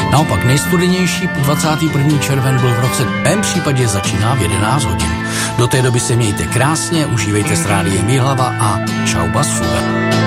Naopak nejstudenější 21. červen byl v roce, v mém případě začíná v 11 hodin. Do té doby se mějte krásně, užívejte s rádiem Jihlava a čau basfuga.